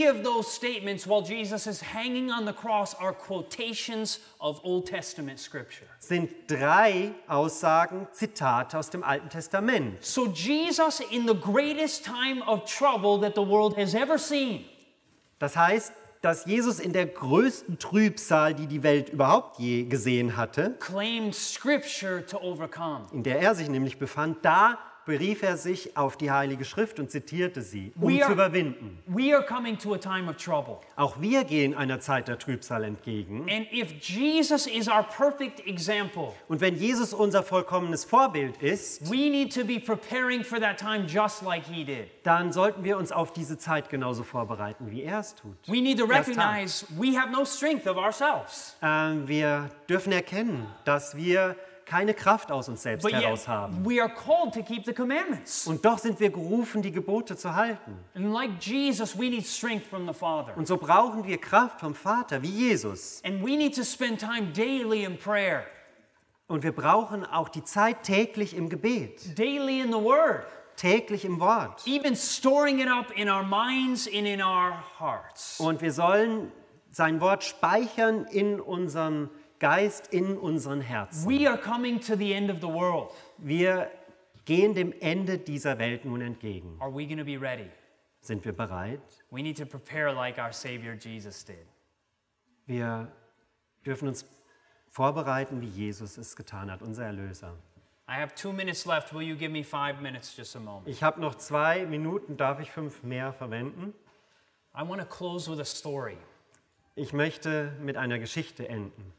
of those statements while Jesus is hanging on the cross are quotations of Old Testament scripture. Sind 3 Aussagen, Zitate aus dem Alten Testament. So Jesus, in the greatest time of trouble that the world has ever seen, Das heißt, dass Jesus in der größten Trübsal, die die Welt überhaupt je gesehen hatte, claimed scripture to overcome. in der er sich nämlich befand, da berief er sich auf die Heilige Schrift und zitierte sie, um We zu are- überwinden. We are coming to a time of trouble. Auch wir gehen einer Zeit der Trübsal entgegen. And if Jesus is our perfect example, Und wenn Jesus unser vollkommenes Vorbild ist, we need to be preparing for that time just like he did. dann sollten wir uns auf diese Zeit genauso vorbereiten, wie er es tut. We need to Er es tat. recognize we have no strength of ourselves. Wir dürfen erkennen, dass wir keine Kraft aus uns selbst But heraus yet, haben. we are called to keep the commandments. Und doch sind wir gerufen, die Gebote zu halten. And like Jesus, we need strength from the Father. Und so brauchen wir Kraft vom Vater, wie Jesus. And we need to spend time daily in prayer, Und wir brauchen auch die Zeit täglich im Gebet, daily in the Word, täglich im Wort. even storing it up in our minds and in our hearts. Und wir sollen sein Wort speichern in unserem Geist, in unseren Herzen. We are coming to the end of the world. Wir gehen dem Ende dieser Welt nun entgegen. Are we going to be ready? Sind wir bereit? We need to prepare like our Savior Jesus did. Wir dürfen uns vorbereiten, wie Jesus es getan hat, unser Erlöser. I have 2 minutes left. Will you give me 5 minutes, just a moment? Ich habe noch 2 Minuten, darf ich 5 mehr verwenden? I want to close with a story. Ich möchte mit einer Geschichte enden.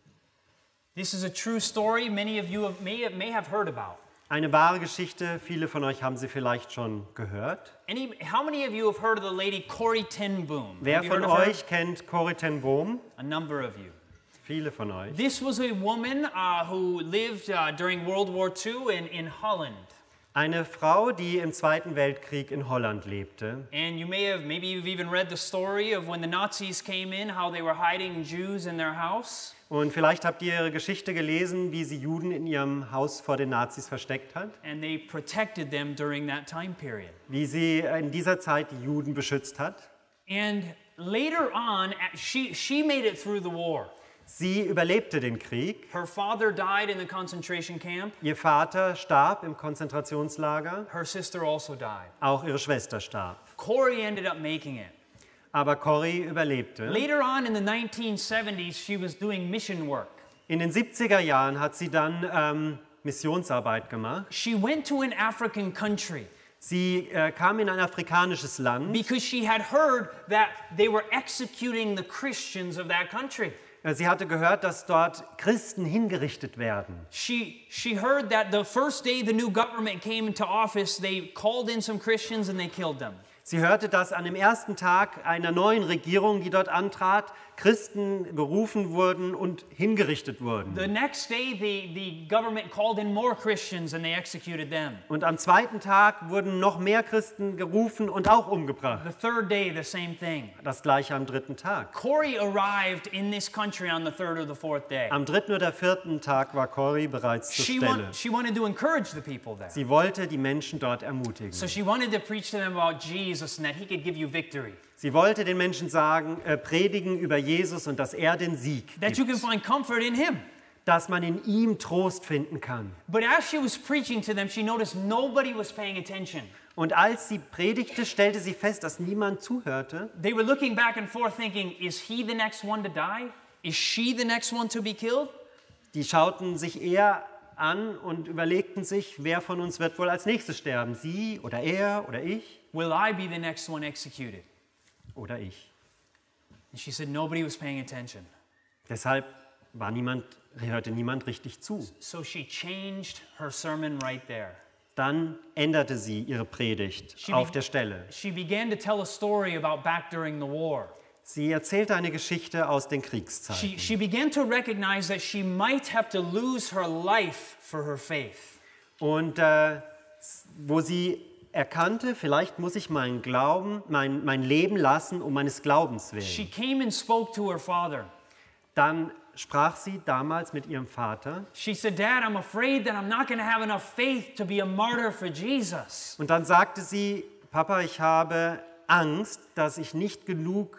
This is a true story many of you may have heard about. Eine wahre Geschichte, viele von euch haben sie vielleicht schon gehört. How many of you have heard of the lady Corrie ten Boom? Wer Have you von heard of her? euch kennt Corrie ten Boom? A number of you. Viele von euch. This was a woman who lived during World War II in Holland. Eine Frau, die im Zweiten Weltkrieg in Holland lebte. And maybe you've even read the story of when the Nazis came in, how they were hiding Jews in their house. Und vielleicht habt ihr ihre Geschichte gelesen, wie sie Juden in ihrem Haus vor den Nazis versteckt hat. And they protected them during that time period. Wie sie in dieser Zeit die Juden beschützt hat. And later on, she made it through the war. Sie überlebte den Krieg. Her father died in the concentration camp. Ihr Vater starb im Konzentrationslager. Her sister also died. Auch ihre Schwester starb. Corrie ended up making it. Aber Corrie überlebte. Later on in the 1970s, she was doing mission work. In den 70er Jahren hat sie dann Missionsarbeit gemacht. She went to an African country Sie kam in ein afrikanisches Land. because she had heard that they were executing the Christians of that country. Sie hatte gehört, dass dort Christen hingerichtet werden. She heard that the first day the new government came into office, they called in some Christians and they killed them. Sie hörte, dass an dem ersten Tag einer neuen Regierung, die dort antrat, Christen gerufen wurden und hingerichtet wurden. The next day, the government called in more Christians and they executed them. Und am zweiten Tag wurden noch mehr Christen gerufen und auch umgebracht. The third day, the same thing. Das gleiche am dritten Tag. Corrie arrived in this country on the third or the fourth day. Am dritten oder vierten Tag war Corrie bereits zur Stelle. She wanted to encourage the people there. Sie wollte die Menschen dort ermutigen. So she wanted to preach to them about Jesus and that he could give you victory. Sie wollte den Menschen predigen über Jesus und dass er den Sieg That you can gibt, find comfort in him. dass man in ihm Trost finden kann. But as she was preaching to them, she noticed nobody was paying attention. Und als sie predigte, stellte sie fest, dass niemand zuhörte. They were looking back and forth thinking, is he the next one to die? Is she the next one to be killed? Die schauten sich eher an und überlegten sich, wer von uns wird wohl als nächstes sterben? Sie oder er oder ich Will I be the next one executed? oder ich. And she said nobody was paying attention. Deshalb hörte niemand richtig zu. So she changed her sermon right there. Dann änderte sie ihre Predigt auf der Stelle. She began to tell a story about back during the war. Sie erzählte eine Geschichte aus den Kriegszeiten. She began to recognize that she might have to lose her life for her faith. Und wo sie erkannte, vielleicht muss ich meinen Glauben, mein Leben lassen, um meines Glaubens She willen. came and spoke to her father. Dann sprach sie damals mit ihrem Vater. She said, Dad, I'm afraid that I'm not going to have enough faith to be a martyr for Jesus. Und dann sagte sie, Papa, ich habe Angst, dass ich nicht genug